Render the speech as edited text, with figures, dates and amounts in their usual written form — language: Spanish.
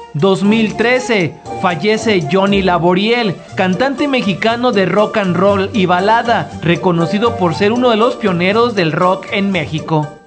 2013, fallece Johnny Laboriel, cantante mexicano de rock and roll y balada, reconocido por ser uno de los pioneros del rock en México.